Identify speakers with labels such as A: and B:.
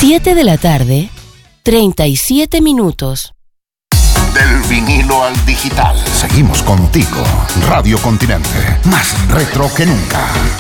A: 7 de la tarde, 37 minutos.
B: Del vinilo al digital.
C: Seguimos contigo. Radio Continente. Más retro que nunca.